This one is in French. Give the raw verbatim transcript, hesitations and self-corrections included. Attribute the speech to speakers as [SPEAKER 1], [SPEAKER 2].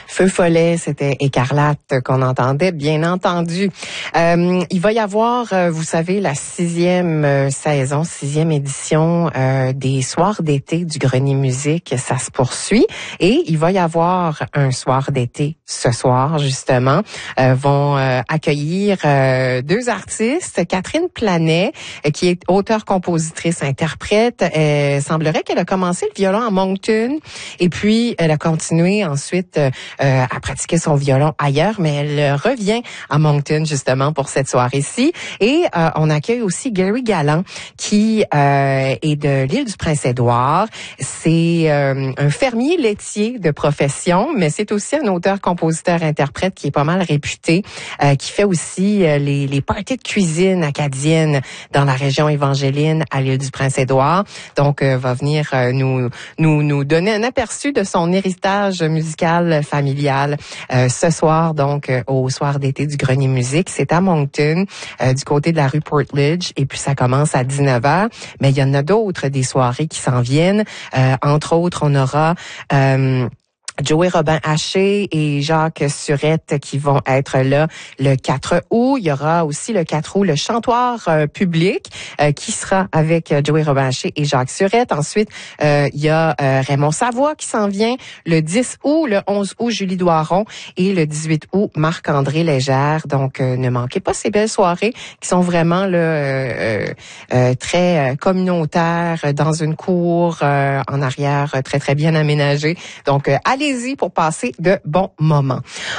[SPEAKER 1] Feu follet, c'était Écarlate qu'on entendait, bien entendu. Euh, il va y avoir, euh, vous savez, la sixième euh, saison, sixième édition euh, des soirs d'été du Grenier Musique. Ça se poursuit et il va y avoir un soir d'été ce soir, justement. Euh, vont euh, accueillir euh, deux artistes. Catherine Planet, euh, qui est auteure, compositrice, interprète. Euh, semblerait qu'elle a commencé le violon à Moncton et puis elle a continué ensuite euh, à pratiquer son violon ailleurs, mais elle revient à Moncton justement pour cette soirée-ci. Et euh, on accueille aussi Gary Galland, qui euh, est de l'île du Prince-Édouard. C'est euh, un fermier laitier de profession, mais c'est aussi un auteur, compositeur, interprète qui est pas mal réputé, euh, qui fait aussi euh, les, les parties de cuisine acadienne dans la région évangéline à l'île du Prince-Édouard. Donc, euh, va venir euh, nous nous nous donner un aperçu de son héritage musical familial euh, ce soir, donc euh, au soir d'été du Grenier Musique. C'est à Moncton, euh, du côté de la rue Portledge, et puis ça commence à dix-neuf heures. Mais il y en a d'autres, des soirées qui s'en viennent. Euh, entre autres, on aura... Euh, Joey Robin-Haché et Jacques Surette qui vont être là le quatre août. Il y aura aussi le quatre août le chantoir euh, public euh, qui sera avec euh, Joey Robin-Haché et Jacques Surette. Ensuite, euh, il y a euh, Raymond Savoie qui s'en vient le dix août, le onze août Julie Doiron et le dix-huit août Marc-André Légère. Donc, euh, ne manquez pas ces belles soirées qui sont vraiment là euh, euh, très euh, communautaires dans une cour euh, en arrière très très bien aménagée. Donc, euh, allez Allez-y pour passer de bons moments.